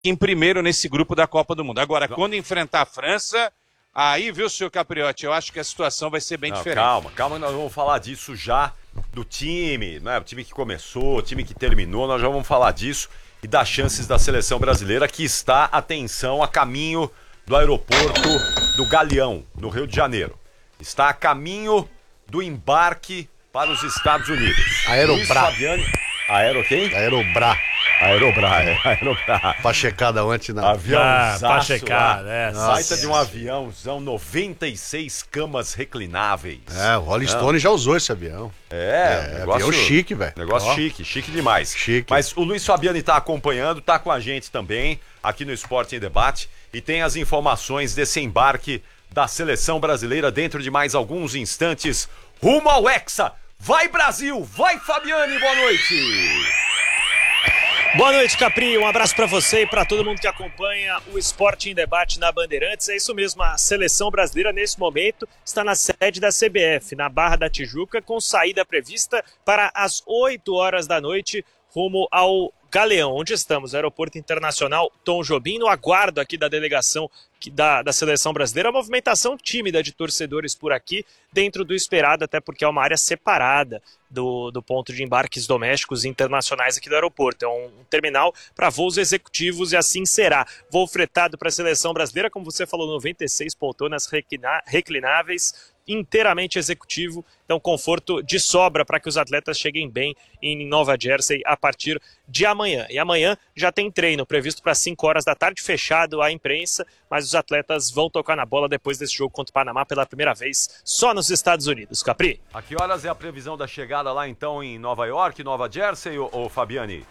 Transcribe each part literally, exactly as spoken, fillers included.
em primeiro nesse grupo da Copa do Mundo. Agora, não. quando enfrentar a França, aí, viu, senhor Capriotti, eu acho que a situação vai ser bem não, diferente. Calma, calma, nós vamos falar disso já, do time, né? O time que começou, o time que terminou, nós já vamos falar disso e das chances da seleção brasileira que está, atenção, a caminho do aeroporto do Galeão, no Rio de Janeiro. Está a caminho do embarque para os Estados Unidos. Aerobra. Aero quem? Aerobra. Aerobra, é, Aerobra. Pra checar da onde não. Aviãozaço. Ah, pra checar, né? Saída de um aviãozão, noventa e seis camas reclináveis. É, o Rolling Stone já usou esse avião. É, é negócio avião chique, velho. Negócio Ó. chique, chique demais. Chique. Mas o Luiz Fabiani tá acompanhando, tá com a gente também, aqui no Esporte em Debate, e tem as informações desse embarque da seleção brasileira dentro de mais alguns instantes, rumo ao Hexa. Vai, Brasil! Vai, Fabiani! Boa noite! Boa noite, Capri. Um abraço para você e para todo mundo que acompanha o Esporte em Debate na Bandeirantes. É isso mesmo, a seleção brasileira nesse momento está na sede da C B F, na Barra da Tijuca, com saída prevista para as oito horas da noite, rumo ao Galeão, onde estamos, Aeroporto Internacional Tom Jobim, no aguardo aqui da delegação da, da seleção brasileira. A movimentação tímida de torcedores por aqui, dentro do esperado, até porque é uma área separada do, do ponto de embarques domésticos e internacionais aqui do aeroporto. É um, um terminal para voos executivos e assim será. Voo fretado para a seleção brasileira, como você falou, noventa e seis poltronas reclina, reclináveis, inteiramente executivo, então conforto de sobra para que os atletas cheguem bem em Nova Jersey a partir de amanhã. E amanhã já tem treino previsto para cinco horas da tarde, fechado à imprensa, mas os atletas vão tocar na bola depois desse jogo contra o Panamá pela primeira vez só nos Estados Unidos. Capri? A que horas é a previsão da chegada lá então em Nova York, Nova Jersey, ou, ou Fabiani?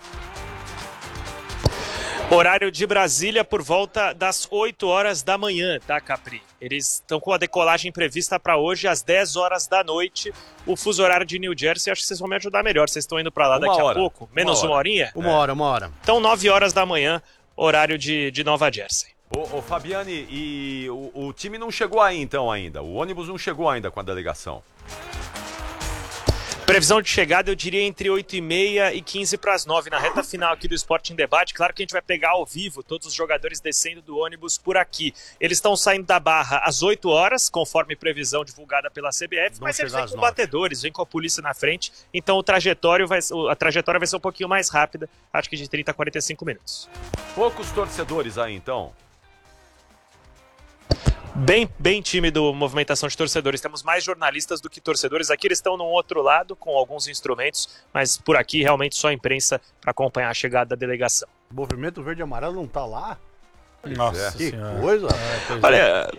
Horário de Brasília por volta das oito horas da manhã, tá, Capri? Eles estão com a decolagem prevista para hoje às dez horas da noite. O fuso horário de New Jersey, acho que vocês vão me ajudar melhor. Vocês estão indo para lá uma daqui hora. a pouco? Menos uma, uma horinha? Uma é. hora, uma hora. Então nove horas da manhã, horário de, de Nova Jersey. Ô, ô Fabiani, e o, o time não chegou aí então ainda? O ônibus não chegou ainda com a delegação? Previsão de chegada, eu diria, entre oito e meia e quinze para as nove, na reta final aqui do Esporte em Debate. Claro que a gente vai pegar ao vivo todos os jogadores descendo do ônibus por aqui. Eles estão saindo da Barra às oito horas, conforme previsão divulgada pela C B F, Vão mas eles vêm com nove. batedores, vêm com a polícia na frente, então o trajetório vai, a trajetória vai ser um pouquinho mais rápida, acho que de trinta a quarenta e cinco minutos. Poucos torcedores aí, então? Bem, bem tímido movimentação de torcedores. Temos mais jornalistas do que torcedores. Aqui eles estão num outro lado com alguns instrumentos, mas por aqui realmente só a imprensa para acompanhar a chegada da delegação. O movimento verde e amarelo não tá lá? Nossa, que senhora. coisa. É, Olha,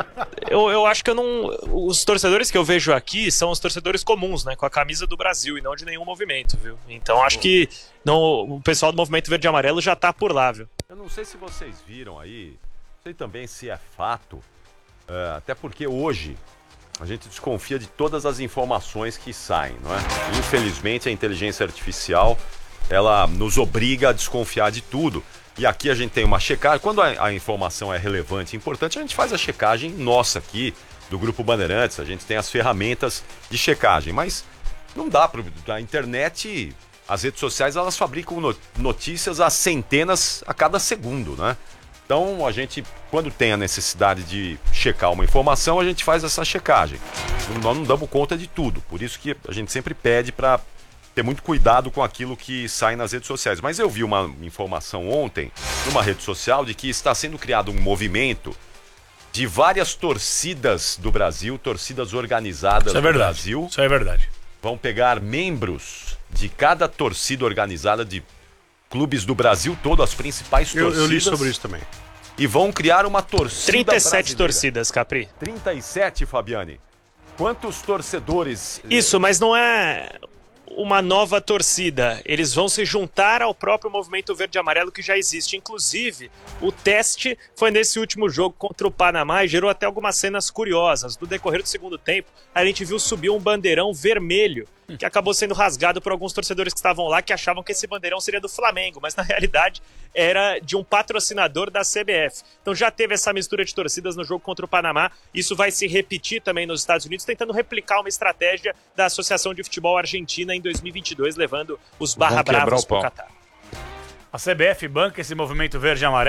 eu, eu acho que eu não... Os torcedores que eu vejo aqui são os torcedores comuns, né? Com a camisa do Brasil e não de nenhum movimento, viu? Então acho que não, o pessoal do movimento verde e amarelo já tá por lá, viu? Eu não sei se vocês viram aí, não sei também se é fato. Uh, até porque hoje a gente desconfia de todas as informações que saem, não é? Infelizmente a inteligência artificial, ela nos obriga a desconfiar de tudo. E aqui a gente tem uma checagem, quando a, a informação é relevante e importante, a gente faz a checagem nossa aqui, do Grupo Bandeirantes, a gente tem as ferramentas de checagem, mas não dá para a internet, as redes sociais, elas fabricam notícias a centenas a cada segundo, né? Então, a gente, quando tem a necessidade de checar uma informação, a gente faz essa checagem. Nós não damos conta de tudo, por isso que a gente sempre pede para ter muito cuidado com aquilo que sai nas redes sociais. Mas eu vi uma informação ontem, numa rede social, de que está sendo criado um movimento de várias torcidas do Brasil, torcidas organizadas Isso é do verdade. Brasil. Isso é verdade. Vão pegar membros de cada torcida organizada de clubes do Brasil todo, as principais torcidas. Eu, eu li sobre isso também. E vão criar uma torcida trinta e sete brasileira. torcidas, Capri. trinta e sete, Fabiani. Quantos torcedores... Isso, mas não é uma nova torcida. Eles vão se juntar ao próprio movimento verde e amarelo que já existe. Inclusive, o teste foi nesse último jogo contra o Panamá e gerou até algumas cenas curiosas. No decorrer do segundo tempo, a gente viu subir um bandeirão vermelho que acabou sendo rasgado por alguns torcedores que estavam lá, que achavam que esse bandeirão seria do Flamengo, mas na realidade era de um patrocinador da C B F. Então já teve essa mistura de torcidas no jogo contra o Panamá, isso vai se repetir também nos Estados Unidos, tentando replicar uma estratégia da Associação de Futebol Argentina em dois mil e vinte e dois, levando os Barra Bravos para o Catar. A C B F banca esse movimento verde e amarelo.